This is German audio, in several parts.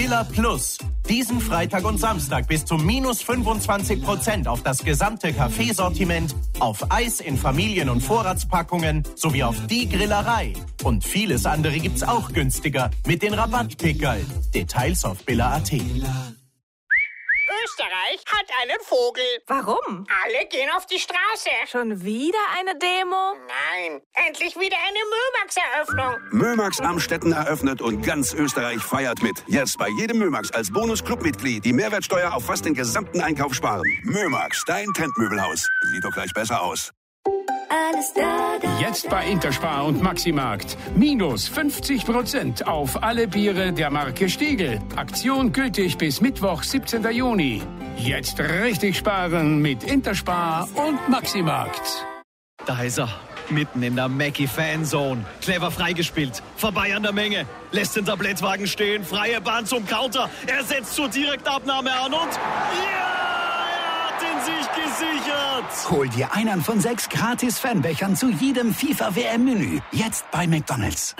Billa Plus. Diesen Freitag und Samstag bis zu minus 25% auf das gesamte Kaffeesortiment, auf Eis in Familien- und Vorratspackungen sowie auf die Grillerei. Und vieles andere gibt's auch günstiger mit den Rabattpickerl. Details auf billa.at. Österreich hat einen Vogel. Warum? Alle gehen auf die Straße. Schon wieder eine Demo? Nein, endlich wieder eine Mömax-Eröffnung. Mömax Amstetten eröffnet und ganz Österreich feiert mit. Jetzt bei jedem Mömax als Bonus-Clubmitglied die Mehrwertsteuer auf fast den gesamten Einkauf sparen. Mömax, dein Trendmöbelhaus. Sieht doch gleich besser aus. Alles da. Jetzt bei Interspar und Maximarkt. Minus 50% auf alle Biere der Marke Stiegl. Aktion gültig bis Mittwoch, 17. Juni. Jetzt richtig sparen mit Interspar und Maximarkt. Da ist er, mitten in der Mackie-Fanzone. Clever freigespielt, vorbei an der Menge. Lässt den Tablettwagen stehen, freie Bahn zum Counter. Er setzt zur Direktabnahme an und... Ja! Sich gesichert. Hol dir einen von 6 gratis Fanbechern zu jedem FIFA-WM-Menü. Jetzt bei McDonald's.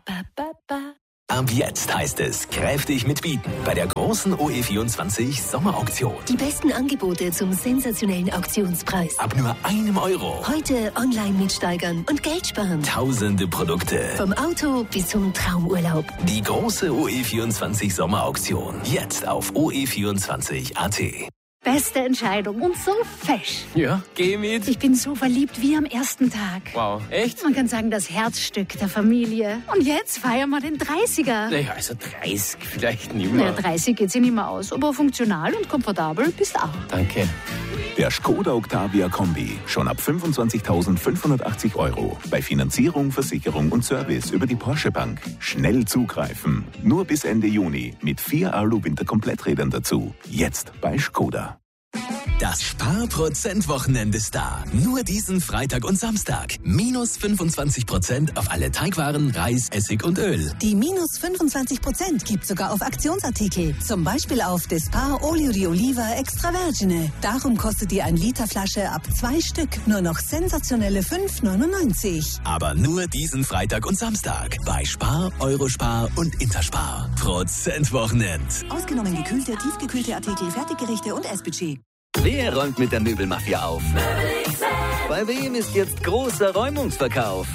Ab jetzt heißt es kräftig mitbieten bei der großen OE24 Sommerauktion. Die besten Angebote zum sensationellen Auktionspreis. Ab nur €1. Heute online mitsteigern und Geld sparen. Tausende Produkte. Vom Auto bis zum Traumurlaub. Die große OE24 Sommerauktion. Jetzt auf OE24.at. Beste Entscheidung und so fesch. Ja, geh mit. Ich bin so verliebt wie am ersten Tag. Wow, echt? Man kann sagen, das Herzstück der Familie. Und jetzt feiern wir den 30er. Naja, also 30 vielleicht nicht mehr. Naja, 30 geht sich nicht mehr aus, aber funktional und komfortabel bist auch. Danke. Der Skoda Octavia Kombi. Schon ab 25.580 €. Bei Finanzierung, Versicherung und Service über die Porsche Bank. Schnell zugreifen. Nur bis Ende Juni mit 4 Alu-Winter-Kompletträdern dazu. Jetzt bei Skoda. Das Sparprozent-Wochenende ist da. Nur diesen Freitag und Samstag. Minus 25% auf alle Teigwaren, Reis, Essig und Öl. Die minus 25% gibt sogar auf Aktionsartikel. Zum Beispiel auf Despar Olio di Oliva Extra Vergine. Darum kostet die 1-Liter-Flasche ab 2 Stück nur noch sensationelle 5,99. Aber nur diesen Freitag und Samstag. Bei Spar, Eurospar und Interspar. Prozentwochenend. Ausgenommen gekühlte, tiefgekühlte Artikel, Fertiggerichte und Essbudget. Wer räumt mit der Möbelmafia auf? Bei wem ist jetzt großer Räumungsverkauf?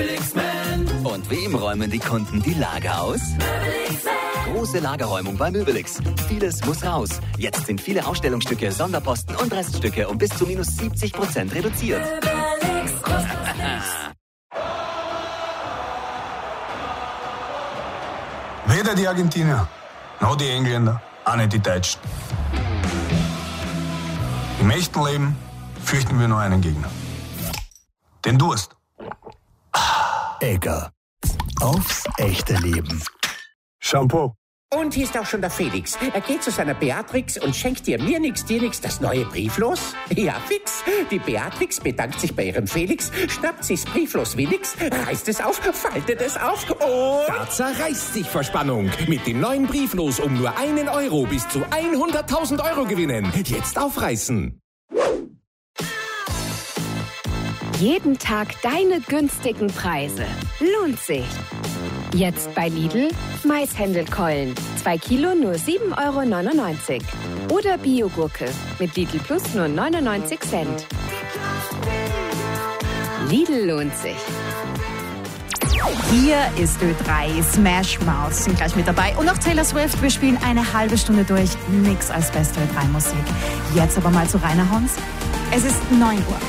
Und wem räumen die Kunden die Lager aus? Große Lagerräumung bei Möbelix. Vieles muss raus. Jetzt sind viele Ausstellungsstücke, Sonderposten und Reststücke um bis zu minus 70% reduziert. Weder die Argentinier, noch die Engländer, auch nicht die Deutschen. Im echten Leben fürchten wir nur einen Gegner. Den Durst. Egger. Aufs echte Leben. Shampoo. Und hier ist auch schon der Felix. Er geht zu seiner Beatrix und schenkt dir mir nix, das neue Brieflos. Ja, fix. Die Beatrix bedankt sich bei ihrem Felix, schnappt sich's Brieflos wie nix, reißt es auf, faltet es auf und... Da zerreißt sich vor Spannung. Mit dem neuen Brieflos um nur €1 bis zu 100.000 € gewinnen. Jetzt aufreißen. Jeden Tag deine günstigen Preise. Lohnt sich. Jetzt bei Lidl Maishändelkeulen. 2 Kilo nur 7,99 €. Oder Biogurke mit Lidl Plus nur 99 Cent. Lidl lohnt sich. Hier ist Ö3, Smash Mouth sind gleich mit dabei. Und auch Taylor Swift, wir spielen eine halbe Stunde durch. Nix als beste Ö3-Musik. Jetzt aber mal zu Rainer Hons. Es ist 9 Uhr.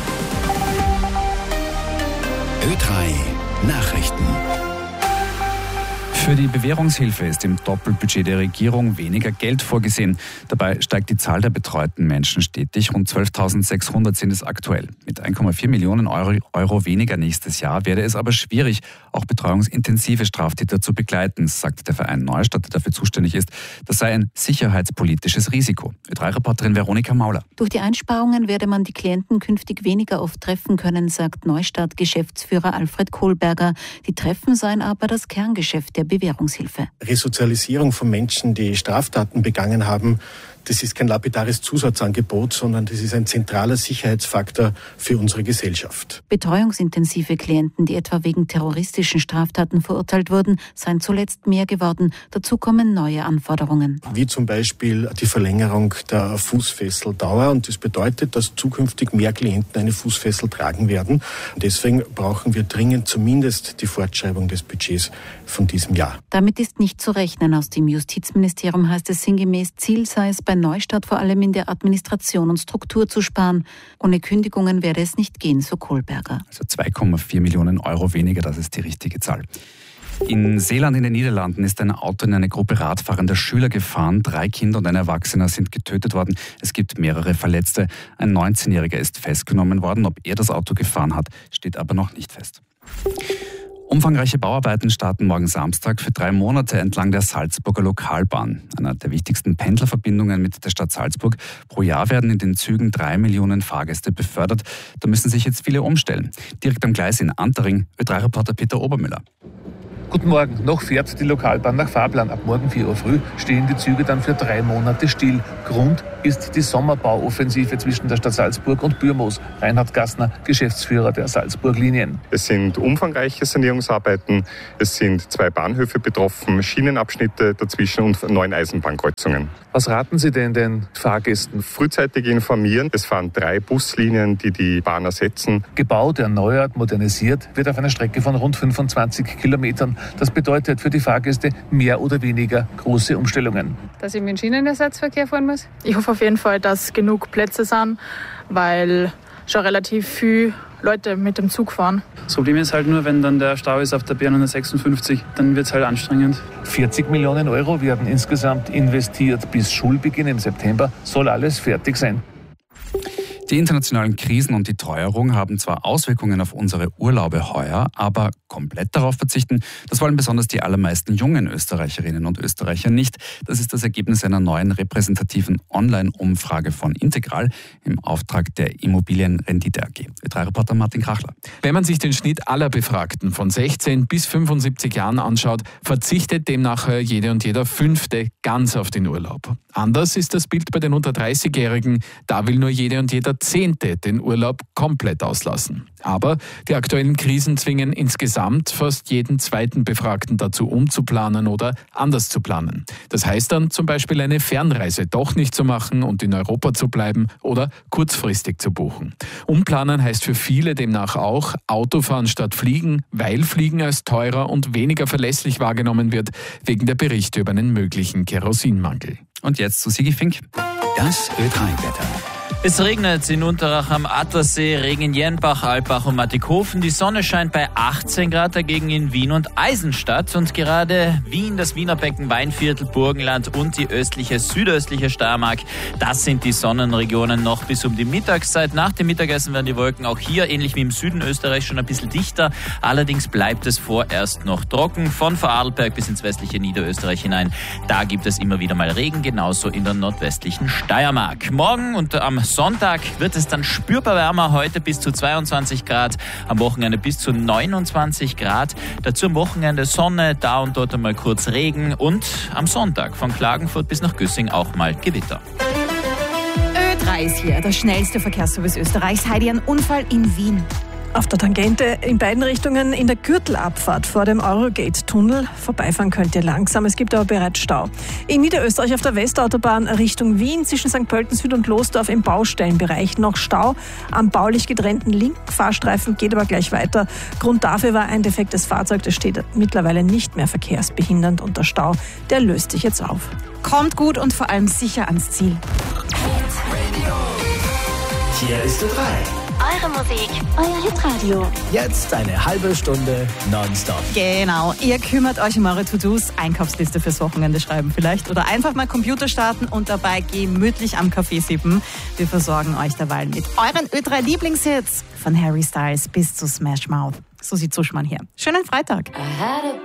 Ö3 Nachrichten. Für die Bewährungshilfe ist im Doppelbudget der Regierung weniger Geld vorgesehen. Dabei steigt die Zahl der betreuten Menschen stetig. Rund 12.600 sind es aktuell. Mit 1,4 Millionen Euro weniger nächstes Jahr werde es aber schwierig, auch betreuungsintensive Straftäter zu begleiten, sagt der Verein Neustadt, der dafür zuständig ist. Das sei ein sicherheitspolitisches Risiko. Ö3-Reporterin Veronika Mauler. Durch die Einsparungen werde man die Klienten künftig weniger oft treffen können, sagt Neustadt-Geschäftsführer Alfred Kohlberger. Die Treffen seien aber das Kerngeschäft der Bewährungshilfe. Resozialisierung von Menschen, die Straftaten begangen haben, Das ist kein lapidares Zusatzangebot, sondern das ist ein zentraler Sicherheitsfaktor für unsere Gesellschaft. Betreuungsintensive Klienten, die etwa wegen terroristischen Straftaten verurteilt wurden, seien zuletzt mehr geworden. Dazu kommen neue Anforderungen. Wie zum Beispiel die Verlängerung der Fußfesseldauer. Und das bedeutet, dass zukünftig mehr Klienten eine Fußfessel tragen werden. Deswegen brauchen wir dringend zumindest die Fortschreibung des Budgets von diesem Jahr. Damit ist nicht zu rechnen. Aus dem Justizministerium heißt es sinngemäß, Ziel sei es bei Neustart vor allem in der Administration und Struktur zu sparen. Ohne Kündigungen werde es nicht gehen, so Kohlberger. Also 2,4 Millionen Euro weniger, das ist die richtige Zahl. In Seeland in den Niederlanden ist ein Auto in eine Gruppe radfahrender Schüler gefahren. 3 Kinder und ein Erwachsener sind getötet worden. Es gibt mehrere Verletzte. Ein 19-Jähriger ist festgenommen worden. Ob er das Auto gefahren hat, steht aber noch nicht fest. Umfangreiche Bauarbeiten starten morgen Samstag für 3 Monate entlang der Salzburger Lokalbahn, einer der wichtigsten Pendlerverbindungen mit der Stadt Salzburg. Pro Jahr werden in den Zügen 3 Millionen Fahrgäste befördert. Da müssen sich jetzt viele umstellen. Direkt am Gleis in Antering, Ö3-Reporter Peter Obermüller. Guten Morgen. Noch fährt die Lokalbahn nach Fahrplan. Ab morgen 4 Uhr früh stehen die Züge dann für 3 Monate still. Grund ist die Sommerbauoffensive zwischen der Stadt Salzburg und Bürmoos. Reinhard Gassner, Geschäftsführer der Salzburg-Linien. Es sind umfangreiche Sanierungsarbeiten. Es sind 2 Bahnhöfe betroffen, Schienenabschnitte dazwischen und 9 Eisenbahnkreuzungen. Was raten Sie denn den Fahrgästen? Frühzeitig informieren. Es fahren 3 Buslinien, die die Bahn ersetzen. Gebaut, erneuert, modernisiert wird auf einer Strecke von rund 25 Kilometern. Das bedeutet für die Fahrgäste mehr oder weniger große Umstellungen. Dass ich mit dem Schienenersatzverkehr fahren muss. Ich hoffe auf jeden Fall, dass genug Plätze sind, weil schon relativ viele Leute mit dem Zug fahren. Das Problem ist halt nur, wenn dann der Stau ist auf der B156, dann wird es halt anstrengend. 40 Millionen Euro werden insgesamt investiert. Bis Schulbeginn im September soll alles fertig sein. Die internationalen Krisen und die Teuerung haben zwar Auswirkungen auf unsere Urlaube heuer, aber komplett darauf verzichten, das wollen besonders die allermeisten jungen Österreicherinnen und Österreicher nicht. Das ist das Ergebnis einer neuen repräsentativen Online-Umfrage von Integral im Auftrag der Immobilienrendite AG. Ö3-Reporter Martin Krachler. Wenn man sich den Schnitt aller Befragten von 16 bis 75 Jahren anschaut, verzichtet demnach jede und jeder 5. ganz auf den Urlaub. Anders ist das Bild bei den unter 30-Jährigen. Da will nur jede und jeder 10. den Urlaub komplett auslassen. Aber die aktuellen Krisen zwingen insgesamt fast jeden 2. Befragten dazu, umzuplanen oder anders zu planen. Das heißt dann zum Beispiel eine Fernreise doch nicht zu machen und in Europa zu bleiben oder kurzfristig zu buchen. Umplanen heißt für viele demnach auch Autofahren statt Fliegen, weil Fliegen als teurer und weniger verlässlich wahrgenommen wird, wegen der Berichte über einen möglichen Kerosinmangel. Und jetzt zu Sigi Fink. Das Ö3-Wetter. Es regnet in Unterach am Attersee, Regen in Jenbach, Alpbach und Mattighofen. Die Sonne scheint bei 18 Grad, dagegen in Wien und Eisenstadt. Und gerade Wien, das Wiener Becken, Weinviertel, Burgenland und die südöstliche Steiermark, das sind die Sonnenregionen noch bis um die Mittagszeit. Nach dem Mittagessen werden die Wolken auch hier, ähnlich wie im Süden Österreichs, schon ein bisschen dichter. Allerdings bleibt es vorerst noch trocken. Von Vorarlberg bis ins westliche Niederösterreich hinein, da gibt es immer wieder mal Regen, genauso in der nordwestlichen Steiermark. Morgen und am Sonntag wird es dann spürbar wärmer, heute bis zu 22 Grad, am Wochenende bis zu 29 Grad. Dazu am Wochenende Sonne, da und dort einmal kurz Regen und am Sonntag von Klagenfurt bis nach Güssing auch mal Gewitter. Ö3 ist hier, der schnellste Verkehrsservice Österreichs. Heidi, ein Unfall in Wien. Auf der Tangente in beiden Richtungen in der Gürtelabfahrt vor dem Eurogate-Tunnel. Vorbeifahren könnt ihr langsam, es gibt aber bereits Stau. In Niederösterreich auf der Westautobahn Richtung Wien zwischen St. Pölten Süd und Losdorf im Baustellenbereich noch Stau. Am baulich getrennten linken Fahrstreifen geht aber gleich weiter. Grund dafür war ein defektes Fahrzeug, das steht mittlerweile nicht mehr verkehrsbehindernd und der Stau, der löst sich jetzt auf. Kommt gut und vor allem sicher ans Ziel. Hier ist Ö3. Eure Musik, euer Hitradio. Jetzt eine halbe Stunde nonstop. Genau, ihr kümmert euch um eure To-Dos, Einkaufsliste fürs Wochenende schreiben vielleicht oder einfach mal Computer starten und dabei gemütlich am Kaffee sippen. Wir versorgen euch derweil mit euren Ö3-Lieblingshits von Harry Styles bis zu Smash Mouth. So sieht Suschmann hier. Schönen Freitag.